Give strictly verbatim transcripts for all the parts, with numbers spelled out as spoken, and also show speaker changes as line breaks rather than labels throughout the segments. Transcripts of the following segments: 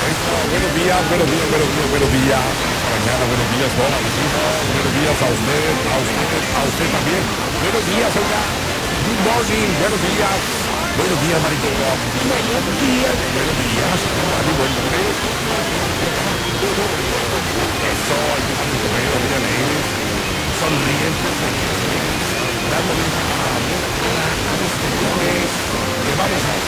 Buenos días, buenos días, buenos días, buenos días. Mañana, buenos días, toda la vecina. Buenos días a usted, a usted, a usted también. Buenos días, oiga. Good morning, buenos días. Buenos días, Marito. Buenos días. Buenos días. Mari, buenos días. Eso, hay que estar comiendo, muy alegres, sonrientes, dándole a los señores que vamos a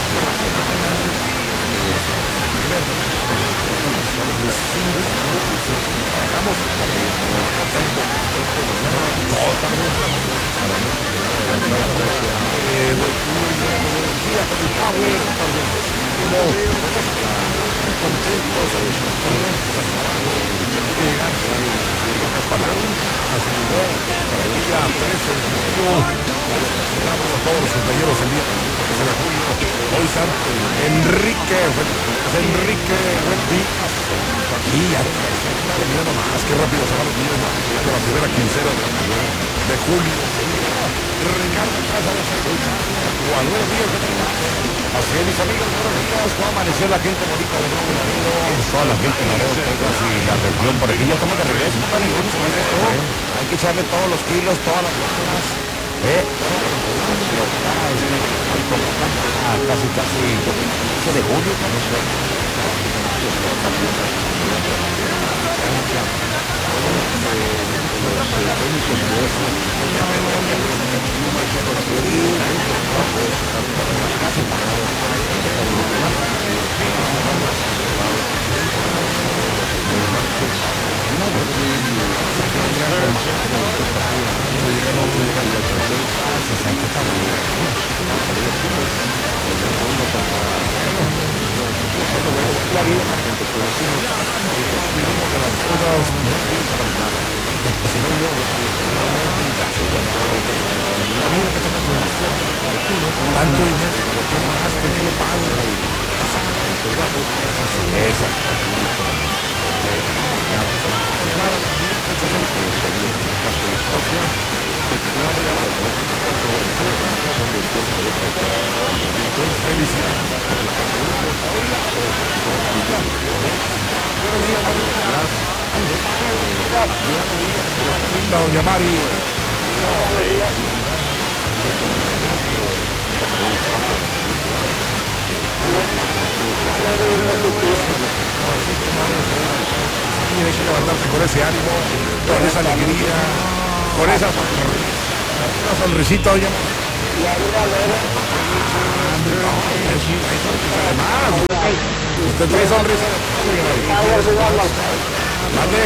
todos los compañeros el día de julio. Hoy San Enrique, Enrique Díaz. Y ya, mira nomás, qué rápido se van los días de la primera quincena de julio. Ricardo Cázares, Juan, buenos días, así es, mis amigos, buenos días. ¿Cómo amaneció la gente bonita de nuevo, Laredo? Toda la gente, Laredo, así la región por aquí, ya estamos de regreso, no hay ningún momento. Hay que echarle todos los kilos, todas las ganas. ¿Eh? Ah, casi, casi, ocho de julio, tanto dinero, más que no pago. Eso. Doña Mari. Tiene que levantarse con ese ánimo, con esa alegría, con esa sonrisa, una sonrisita, oye. Usted trae sonrisa. Mande.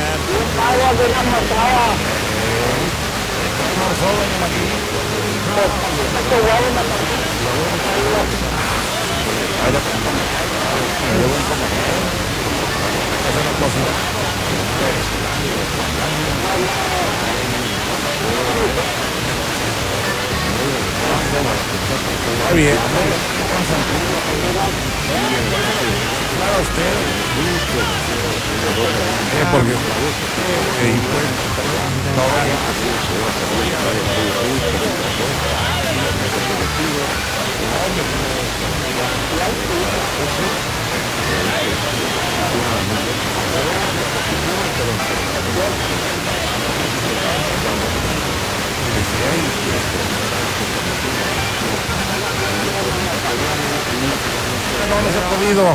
Está bien. Para usted. Eh, porque eh, no, no se ha podido.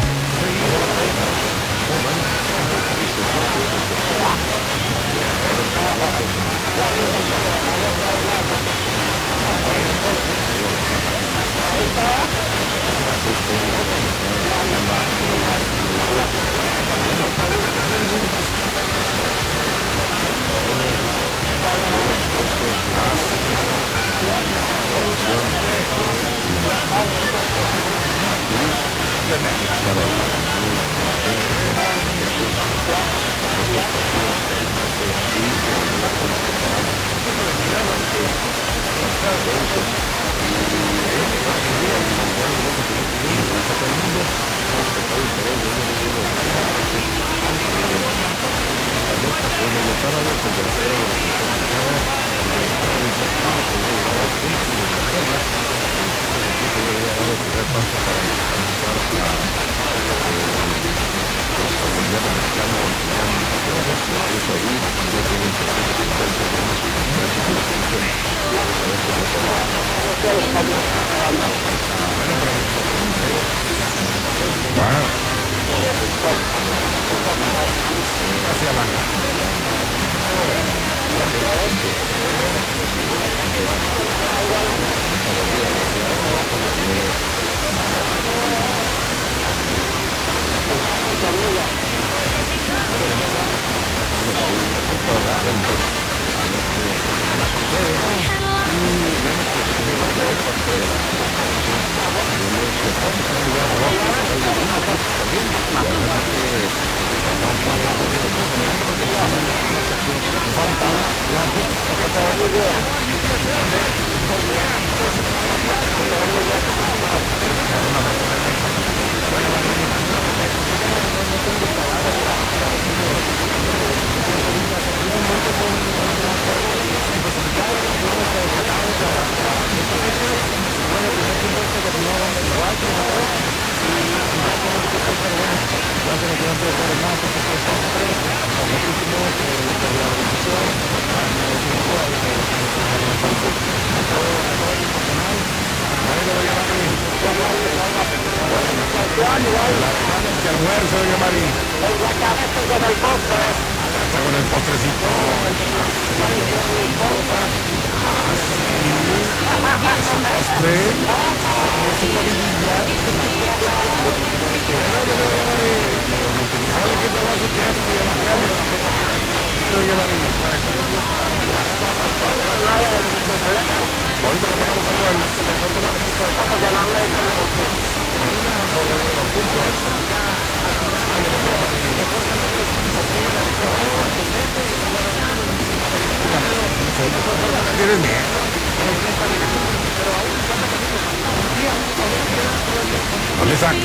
Bueno. Hacia la que almuerzo, doña Mari. Está con el postrecito. Postre. ¿Tienes miedo? No le saques.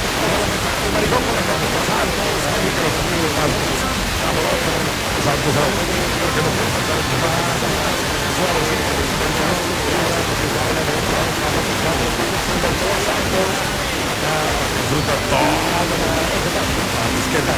Disfruta todo. A la izquierda.